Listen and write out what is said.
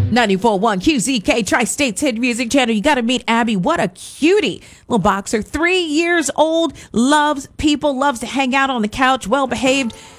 94.1 QZK, Tri-State's Hit Music Channel. You got to meet Abby. What a cutie. Little boxer, 3 years old, loves people, loves to hang out on the couch, well-behaved.